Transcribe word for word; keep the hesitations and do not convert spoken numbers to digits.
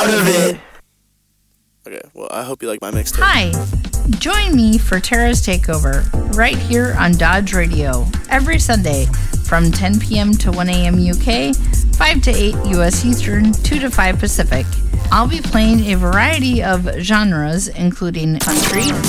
part of it. Okay, well, I hope you like my mixtape. Hi, join me for Tara's Takeover right here on Dodge Radio every Sunday from ten p.m. to one a.m. U K, five to eight U S Eastern, two to five Pacific. I'll be playing a variety of genres including country,